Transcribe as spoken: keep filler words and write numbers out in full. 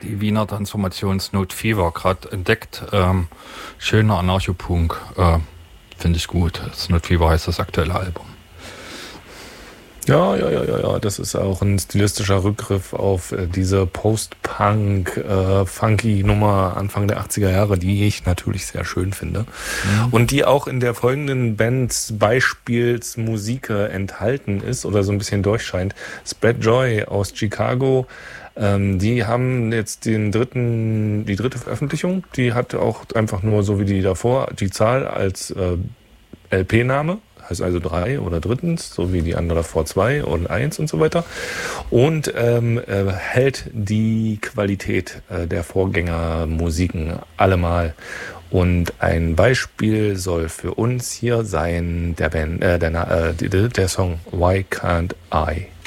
die Wiener Transformationsnote Fever gerade entdeckt. Ähm, schöner Anarchopunk, äh, finde ich gut. Das Note Fever heißt das aktuelle Album. Ja, ja, ja, ja, ja. Das ist auch ein stilistischer Rückgriff auf äh, diese Post-Punk, äh, funky Nummer Anfang der achtziger Jahre, die ich natürlich sehr schön finde. Mhm. Und die auch in der folgenden Bands Beispielsmusik enthalten ist oder so ein bisschen durchscheint. Spread Joy aus Chicago. Ähm, die haben jetzt den dritten, die dritte Veröffentlichung. Die hat auch einfach nur so wie die davor die Zahl als äh, L P-Name. Heißt also drei oder drittens, so wie die andere davor zwei und eins und so weiter. Und ähm, äh, hält die Qualität äh, der Vorgängermusiken allemal. Und ein Beispiel soll für uns hier sein der, Band, äh, der, äh, der Song Why Can't I?